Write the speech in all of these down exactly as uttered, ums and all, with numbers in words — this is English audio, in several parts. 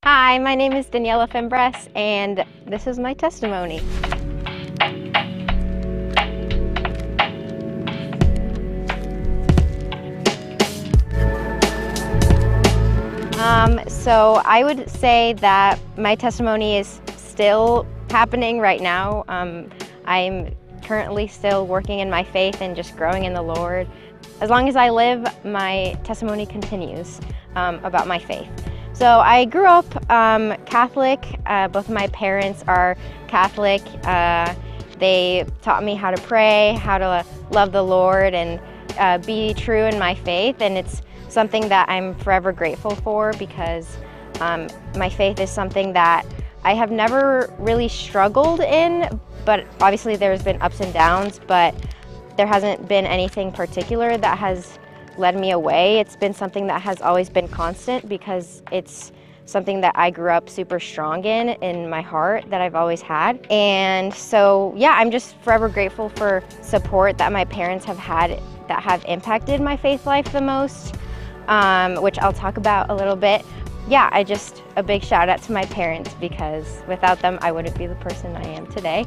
Hi, my name is Daniela Fimbres, and this is my testimony. Um, so I would say that my testimony is still happening right now. Um, I'm currently still working in my faith and just growing in the Lord. As long as I live, my testimony continues um, about my faith. So I grew up um, Catholic. Uh, both of my parents are Catholic. Uh, they taught me how to pray, how to love the Lord, and uh, be true in my faith. And it's something that I'm forever grateful for because um, my faith is something that I have never really struggled in, but obviously there's been ups and downs, but there hasn't been anything particular that has led me away. It's been something that has always been constant because it's something that I grew up super strong in, in my heart, that I've always had. And so, yeah, I'm just forever grateful for support that my parents have had that have impacted my faith life the most, um, which I'll talk about a little bit. Yeah, I just, a big shout out to my parents because without them, I wouldn't be the person I am today.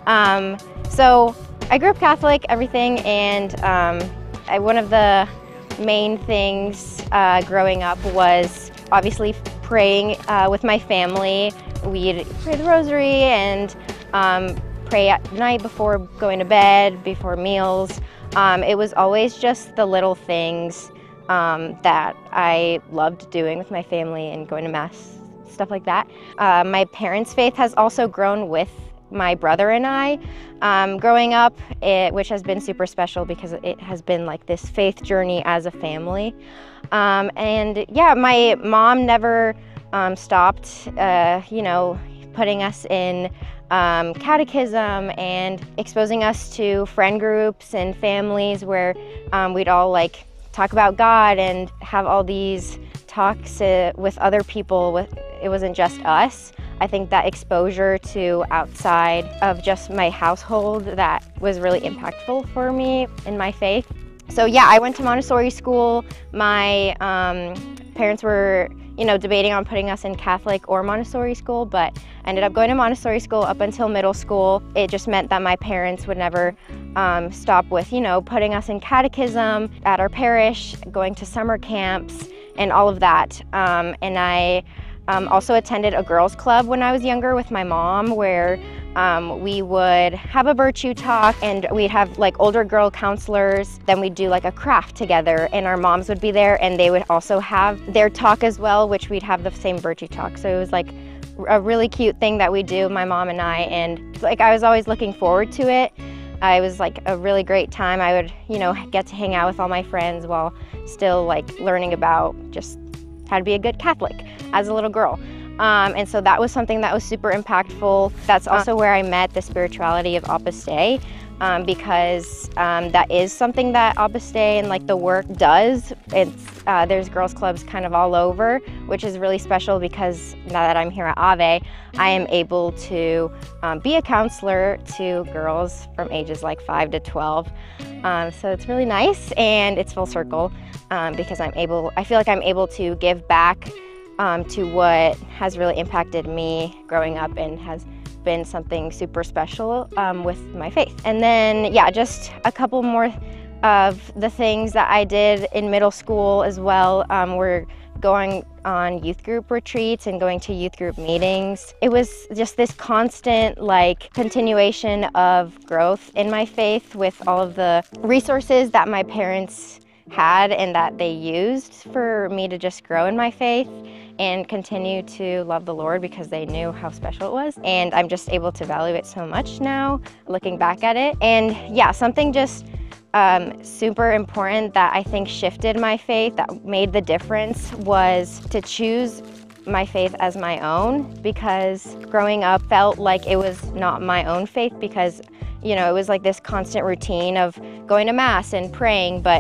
Um, so I grew up Catholic, everything, and um, I, one of the main things uh, growing up was obviously praying uh, with my family. We'd pray the rosary and um, pray at night before going to bed, before meals. Um, it was always just the little things um, that I loved doing with my family and going to mass, stuff like that. Uh, my parents' faith has also grown with my brother and I um, growing up, it, which has been super special because it has been like this faith journey as a family. Um, and yeah, my mom never um, stopped, uh, you know, putting us in um, catechism and exposing us to friend groups and families where um, we'd all like talk about God and have all these talks uh, with other people. With, it wasn't just us. I think that exposure to outside of just my household, that was really impactful for me in my faith. So yeah, I went to Montessori school. My um, parents were, you know, debating on putting us in Catholic or Montessori school, but I ended up going to Montessori school up until middle school. It just meant that my parents would never um, stop with, you know, putting us in catechism at our parish, going to summer camps, and all of that. Um, and I Um, also attended a girls club when I was younger with my mom, where um, we would have a virtue talk and we'd have like older girl counselors. Then we'd do like a craft together and our moms would be there and they would also have their talk as well, which we'd have the same virtue talk. So it was like a really cute thing that we do, my mom and I, and like I was always looking forward to it. Uh, it was like a really great time. I would, you know, get to hang out with all my friends while still like learning about just how to be a good Catholic as a little girl. Um, and so that was something that was super impactful. That's also where I met the spirituality of Opus Dei, um, because um, that is something that Opus Dei and like the work does. It's, uh, there's girls clubs kind of all over, which is really special because now that I'm here at Ave, I am able to um, be a counselor to girls from ages like five to twelve. Um, so it's really nice and it's full circle. Um, because I'm able, I feel like I'm able to give back um, to what has really impacted me growing up and has been something super special um, with my faith. And then, yeah, just a couple more of the things that I did in middle school as well um, were going on youth group retreats and going to youth group meetings. It was just this constant like continuation of growth in my faith with all of the resources that my parents had and that they used for me to just grow in my faith and continue to love the Lord because they knew how special it was. And I'm just able to value it so much now, looking back at it. And yeah, something just um, super important that I think shifted my faith, that made the difference, was to choose my faith as my own, because growing up felt like it was not my own faith because, you know, it was like this constant routine of going to mass and praying, but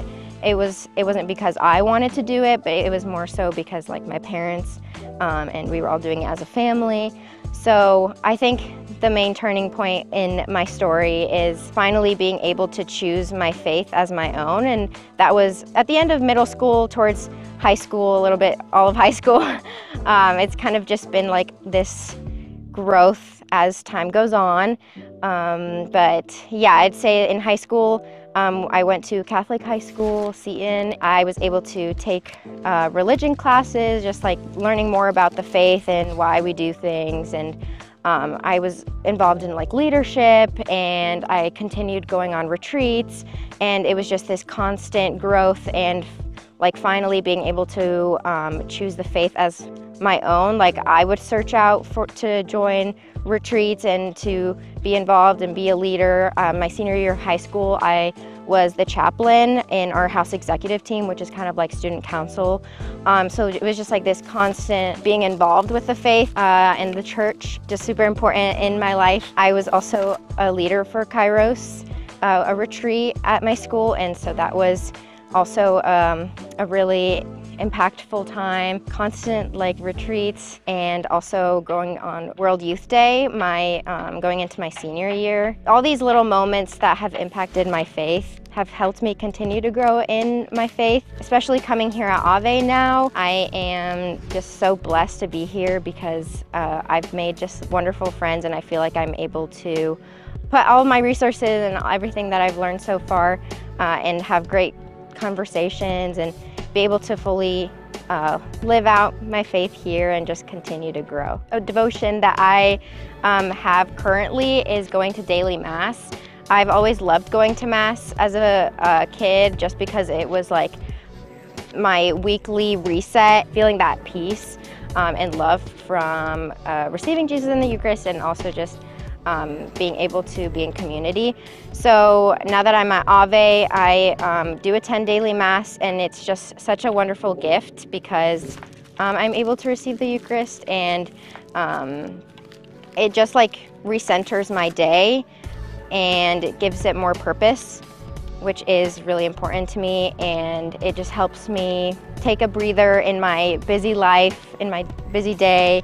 it was it wasn't because I wanted to do it, but it was more so because like my parents um, and we were all doing it as a family. So I think the main turning point in my story is finally being able to choose my faith as my own, and that was at the end of middle school, towards high school, a little bit all of high school. um, it's kind of just been like this growth as time goes on. Um, but yeah, I'd say in high school, um, I went to Catholic high school, Seton. I was able to take uh, religion classes, just like learning more about the faith and why we do things. And um, I was involved in like leadership, and I continued going on retreats. And it was just this constant growth and like finally being able to um, choose the faith as my own. Like I would search out for to join retreats and to be involved and be a leader. Um, my senior year of high school, I was the chaplain in our house executive team, which is kind of like student council. Um, so it was just like this constant being involved with the faith uh, and the church, just super important in my life. I was also a leader for Kairos, uh, a retreat at my school, and so that was also um, a really impactful time, constant like retreats, and also going on World Youth Day, my um, going into my senior year. All these little moments that have impacted my faith have helped me continue to grow in my faith, especially coming here at Ave now. I am just so blessed to be here because uh, I've made just wonderful friends, and I feel like I'm able to put all of my resources and everything that I've learned so far uh, and have great conversations and be able to fully uh, live out my faith here and just continue to grow. A devotion that I um, have currently is going to daily mass. I've always loved going to mass as a, a kid, just because it was like my weekly reset, feeling that peace um, and love from uh, receiving Jesus in the Eucharist, and also just Um, being able to be in community. So now that I'm at Ave, I um, do attend daily mass, and it's just such a wonderful gift because um, I'm able to receive the Eucharist, and um, it just like recenters my day and it gives it more purpose, which is really important to me, and it just helps me take a breather in my busy life, in my busy day,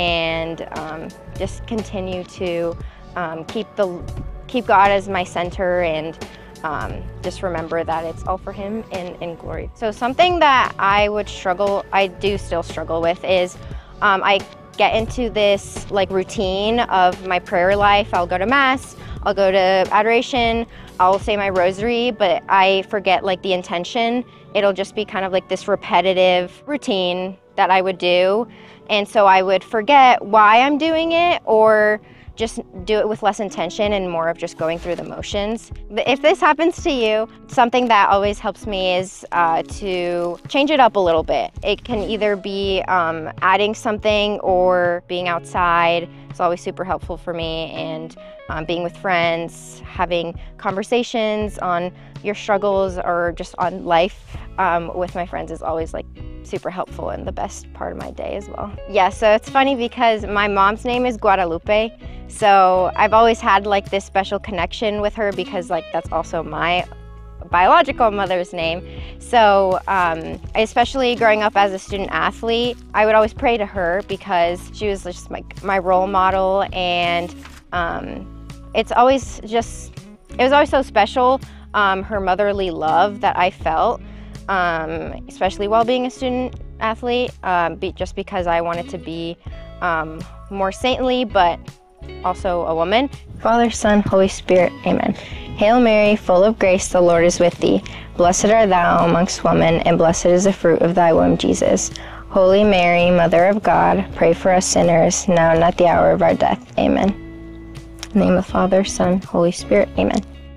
and um, just continue to um, keep the keep God as my center, and um, just remember that it's all for Him in, in glory. So something that I would struggle, I do still struggle with, is um, I get into this like routine of my prayer life. I'll go to mass, I'll go to adoration, I'll say my rosary, but I forget like the intention. It'll just be kind of like this repetitive routine that I would do. And so I would forget why I'm doing it, or just do it with less intention and more of just going through the motions. If this happens to you, something that always helps me is uh, to change it up a little bit. It can either be um, adding something or being outside. It's always super helpful for me, and um, being with friends, having conversations on your struggles or just on life um, with my friends is always like super helpful and the best part of my day as well. Yeah, so it's funny because my mom's name is Guadalupe, so I've always had like this special connection with her because like that's also my biological mother's name. So um, especially growing up as a student athlete, I would always pray to her because she was just like my role model, and um, it's always just, it was always so special, um, her motherly love that I felt, um, especially while being a student athlete, um, be, just because I wanted to be um, more saintly, but also a woman. Father, Son, Holy Spirit, amen. Hail Mary, full of grace, the Lord is with thee. Blessed art thou amongst women, and blessed is the fruit of thy womb, Jesus. Holy Mary, Mother of God, pray for us sinners, now and at the hour of our death. Amen. In the name of the Father, Son, Holy Spirit, amen.